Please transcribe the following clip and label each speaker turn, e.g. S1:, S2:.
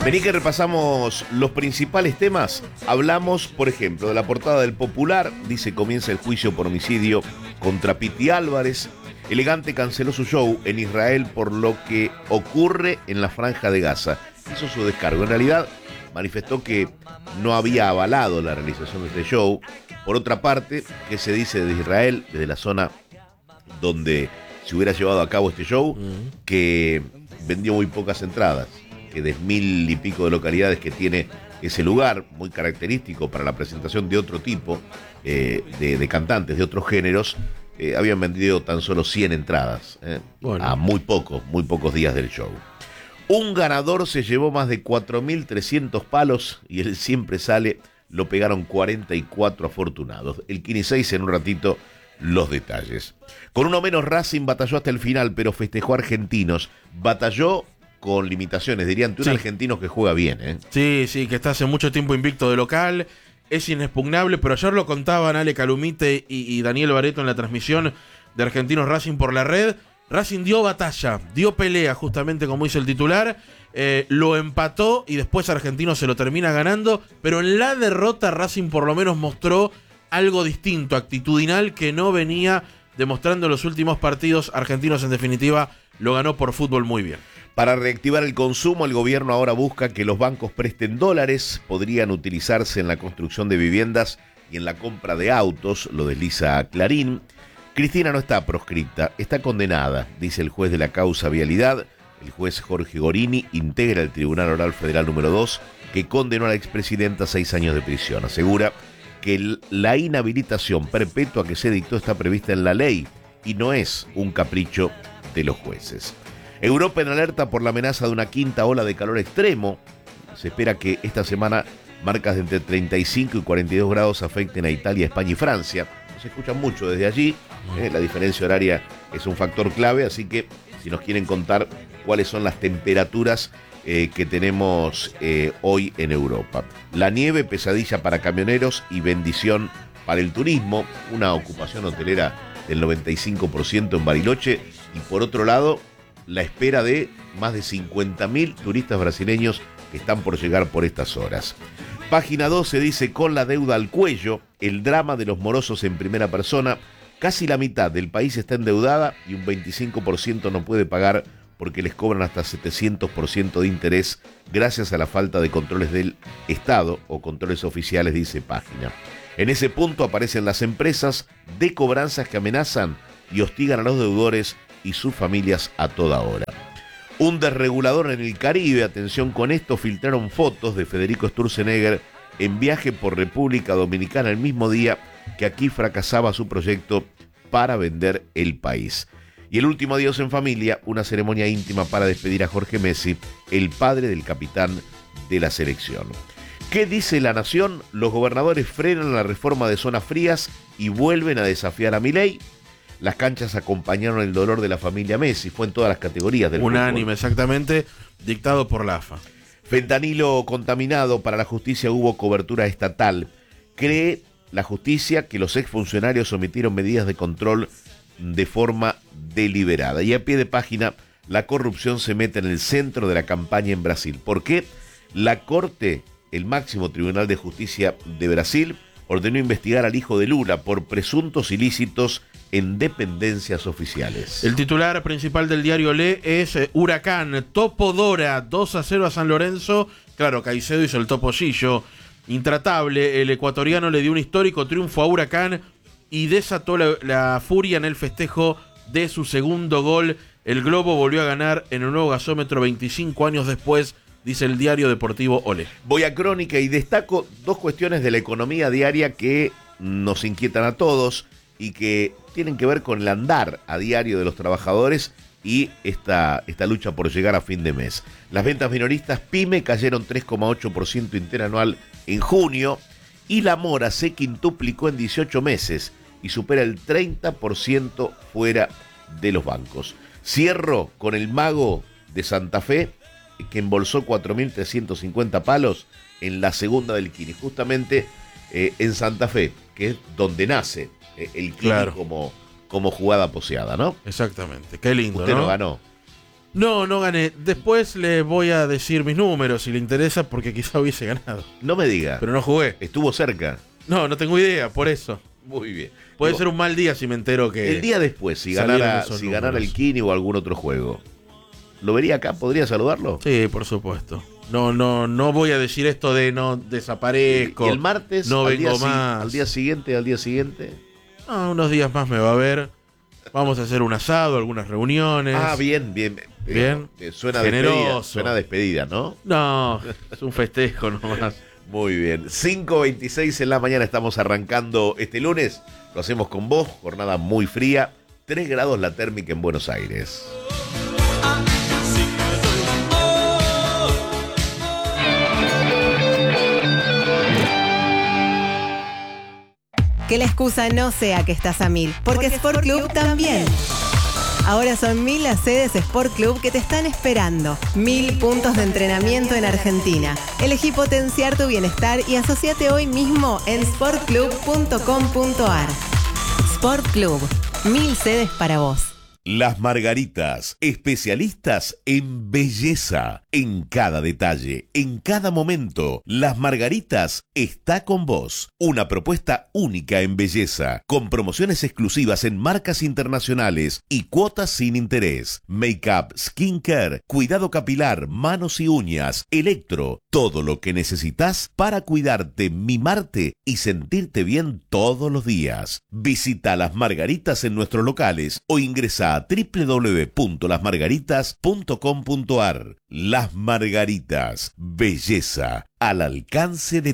S1: Vení que repasamos los principales temas. Hablamos, por ejemplo, de la portada del Popular. Dice: comienza el juicio por homicidio contra Piti Álvarez. Elegante canceló su show en Israel por lo que ocurre en la Franja de Gaza. Hizo su descargo. En realidad, manifestó que no había avalado la realización de este show. Por otra parte, ¿qué se dice desde Israel, desde la zona donde se hubiera llevado a cabo este show? Que vendió muy pocas entradas, que de 1000 y pico de localidades que tiene ese lugar, muy característico para la presentación de otro tipo de cantantes de otros géneros, habían vendido tan solo 100 entradas, a muy pocos días del show. Un ganador se llevó más de 4.300 palos y el siempre sale lo pegaron 44 afortunados. El Kini 6 en un ratito los detalles. Con uno menos, Racing batalló hasta el final, pero festejó a Argentinos. Batalló con limitaciones, dirían, un argentino que juega bien, ¿eh?
S2: Sí, que está hace mucho tiempo invicto de local, es inexpugnable, pero ayer lo contaban Ale Calumite y Daniel Bareto en la transmisión de Argentinos Racing por la red. Racing dio batalla, dio pelea, justamente como dice el titular, lo empató y después Argentinos se lo termina ganando, pero en la derrota Racing por lo menos mostró algo distinto, actitudinal, que no venía demostrando en los últimos partidos. Argentinos, en definitiva, lo ganó por fútbol muy bien.
S1: Para reactivar el consumo, el gobierno ahora busca que los bancos presten dólares, podrían utilizarse en la construcción de viviendas y en la compra de autos, lo desliza Clarín. Cristina no está proscripta, está condenada, dice el juez de la causa Vialidad. El juez Jorge Gorini integra el Tribunal Oral Federal número 2, que condenó a la expresidenta a 6 años de prisión. Asegura que la inhabilitación perpetua que se dictó está prevista en la ley y no es un capricho de los jueces. Europa en alerta por la amenaza de una quinta ola de calor extremo. Se espera que esta semana marcas de entre 35 y 42 grados afecten a Italia, España y Francia. Se escuchan mucho desde allí. La diferencia horaria es un factor clave, así que si nos quieren contar cuáles son las temperaturas que tenemos hoy en Europa. La nieve, pesadilla para camioneros y bendición para el turismo. Una ocupación hotelera del 95% en Bariloche. Y por otro lado, la espera de más de 50.000 turistas brasileños que están por llegar por estas horas. Página 12 dice: con la deuda al cuello, el drama de los morosos en primera persona. Casi la mitad del país está endeudada y un 25% no puede pagar porque les cobran hasta 700% de interés gracias a la falta de controles del Estado o controles oficiales, dice Página. En ese punto aparecen las empresas de cobranzas que amenazan y hostigan a los deudores y sus familias a toda hora. Un desregulador en el Caribe, atención con esto, filtraron fotos de Federico Sturzenegger en viaje por República Dominicana el mismo día que aquí fracasaba su proyecto para vender el país. Y el último adiós en familia, una ceremonia íntima para despedir a Jorge Messi, el padre del capitán de la selección. ¿Qué dice La Nación? Los gobernadores frenan la reforma de zonas frías y vuelven a desafiar a Milei. Las canchas acompañaron el dolor de la familia Messi, fue en todas las categorías del
S2: unánime,
S1: fútbol.
S2: exactamente, dictado por la AFA.
S1: Fentanilo contaminado, para la justicia hubo cobertura estatal. Cree la justicia que los exfuncionarios omitieron medidas de control de forma deliberada. Y a pie de página, la corrupción se mete en el centro de la campaña en Brasil. ¿Por qué? La Corte, el máximo tribunal de justicia de Brasil, ordenó investigar al hijo de Lula por presuntos ilícitos en dependencias oficiales.
S2: El titular principal del diario Le es Huracán, Topodora, 2-0 a San Lorenzo. Claro, Caicedo hizo el topollillo intratable. El ecuatoriano le dio un histórico triunfo a Huracán y desató la furia en el festejo de su segundo gol. El Globo volvió a ganar en el nuevo gasómetro 25 años después, dice el diario deportivo Olé.
S1: Voy a Crónica y destaco dos cuestiones de la economía diaria que nos inquietan a todos y que tienen que ver con el andar a diario de los trabajadores y esta lucha por llegar a fin de mes. Las ventas minoristas PYME cayeron 3,8% interanual en junio y la mora se quintuplicó en 18 meses y supera el 30% fuera de los bancos. Cierro con el mago de Santa Fe, que embolsó 4.350 palos en la segunda del Kini, justamente en Santa Fe, que es donde nace el Kini, claro, como jugada poseada, ¿no?
S2: Exactamente, qué lindo,
S1: Usted
S2: ¿no?
S1: no ganó.
S2: No, no gané. Después les voy a decir mis números si le interesa, porque quizá hubiese ganado.
S1: No me diga.
S2: Pero no jugué.
S1: Estuvo cerca.
S2: No tengo idea, por eso.
S1: Muy bien.
S2: Puede ser un mal día si me entero que...
S1: El día después, si
S2: salieron
S1: ganara
S2: esos
S1: el
S2: números.
S1: Kini o algún otro juego, ¿lo vería acá? ¿Podría saludarlo?
S2: Sí, por supuesto. No voy a decir esto de no desaparezco.
S1: ¿Y el martes?
S2: No
S1: al
S2: vengo
S1: día si-
S2: más.
S1: Al día siguiente.
S2: No, unos días más me va a ver. Vamos a hacer un asado, algunas reuniones.
S1: Ah, bien.
S2: Bien.
S1: Suena
S2: Generoso.
S1: despedida. Suena despedida, ¿no?
S2: No, es un festejo nomás.
S1: Muy bien. 5:26 en la mañana estamos arrancando este lunes. Lo hacemos con vos. Jornada muy fría. 3 grados la térmica en Buenos Aires.
S3: Que la excusa no sea que estás a 1000, porque Sport Club también. Ahora son 1000 las sedes Sport Club que te están esperando. 1000 puntos de entrenamiento en Argentina. Elegí potenciar tu bienestar y asociate hoy mismo en sportclub.com.ar. Sport Club, 1000 sedes para vos.
S1: Las Margaritas, especialistas en belleza, en cada detalle, en cada momento. Las Margaritas está con vos. Una propuesta única en belleza, con promociones exclusivas en marcas internacionales y cuotas sin interés. Make-up, skincare, cuidado capilar, manos y uñas, electro, todo lo que necesitas para cuidarte, mimarte y sentirte bien todos los días. Visita Las Margaritas en nuestros locales o ingresa a www.lasmargaritas.com.ar. Las Margaritas, belleza al alcance de